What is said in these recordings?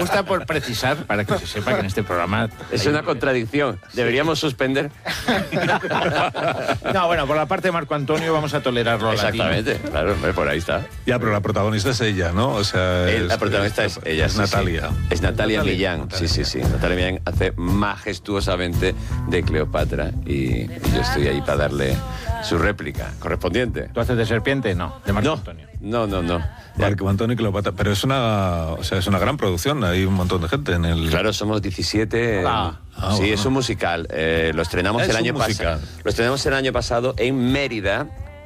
gusta por precisar, para que se sepa que en este programa... Es una contradicción. Deberíamos suspender. No, bueno, por la parte de Marco Antonio vamos a tolerarlo. Exactamente, claro, por ahí está. Ya, pero la protagonista es ella, ¿no? O sea, La protagonista es ella. Es Natalia. Sí. Es Natalia Millán. Sí. Natalia Millán hace majestuosamente de Cleopatra y yo estoy ahí para darle su réplica correspondiente. ¿Tú haces de serpiente? No, de Marco Antonio. No. Marco Antonio y Cleopatra. Pero es una gran producción, hay un montón de gente en el... Claro, somos 17. Sí, bueno. es un musical. Lo estrenamos el año pasado. Lo estrenamos el año pasado en Mérida,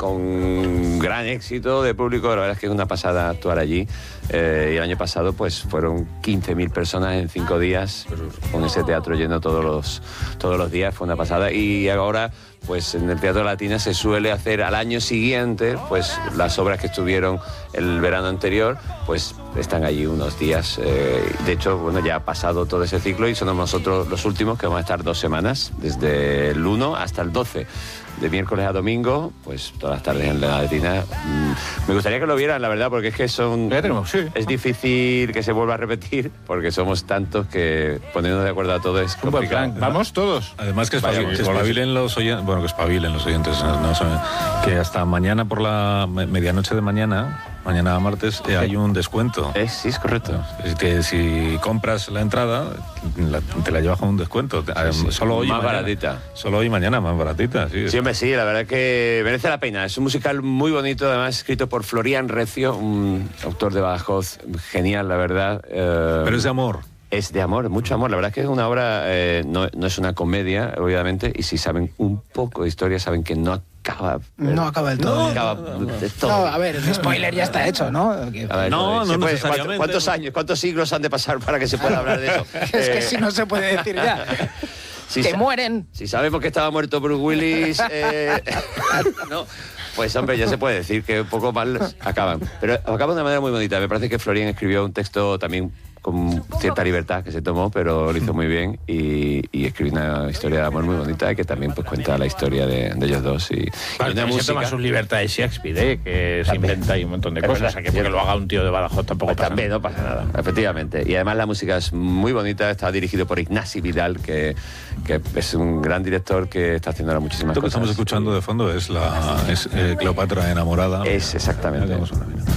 con gran éxito de público. La verdad es que es una pasada actuar allí. Y el año pasado pues fueron 15.000 personas en 5 días, con ese teatro lleno todos los días. Fue una pasada. Y ahora pues en el Teatro Latina se suele hacer al año siguiente, pues las obras que estuvieron el verano anterior, pues están allí unos días. De hecho, bueno, ya ha pasado todo ese ciclo y somos nosotros los últimos, que vamos a estar 2 semanas, desde el 1 hasta el 12. De miércoles a domingo, pues todas las tardes en la Latina. Me gustaría que lo vieran, la verdad, porque es que es difícil que se vuelva a repetir, porque somos tantos que ponernos de acuerdo a todo es complicado. Vamos todos. Además que espabilen los oyentes, bueno, que espabilen los oyentes, no saben, que hasta mañana por la medianoche de mañana martes, hay un descuento. Sí, es correcto. Es que si compras la entrada, te la llevas con un descuento. Solo hoy más mañana, baratita. Solo hoy y mañana, más baratita. Sí, hombre, sí, la verdad es que merece la pena. Es un musical muy bonito, además escrito por Florian Recio, un autor de Badajoz genial, la verdad. Pero es de amor. Es de amor, mucho amor. La verdad es que es una obra, no es una comedia, obviamente, y si saben un poco de historia, saben que no acaba del todo. No acaba del todo. No, a ver, el spoiler ya está hecho, ¿no? A ver, no necesariamente. ¿Cuántos siglos han de pasar para que se pueda hablar de eso? Es que si no se puede decir ya. Que mueren. Si sabemos que estaba muerto Bruce Willis, no, pues hombre, ya se puede decir que un poco mal acaban. Pero acaban de una manera muy bonita. Me parece que Florian escribió un texto también con cierta libertad que se tomó, pero lo hizo muy bien y escribió una historia de amor muy bonita que también pues cuenta la historia de ellos dos. Y una música... Se toma sus libertades Shakespeare, que se inventa ahí un montón de cosas. O sea, que porque lo haga un tío de Badajoz tampoco pasa nada. No pasa nada, efectivamente. Y además la música es muy bonita, está dirigido por Ignasi Vidal, que es un gran director que está haciendo ahora muchísimas cosas. Lo que estamos escuchando de fondo es Cleopatra enamorada. Es exactamente.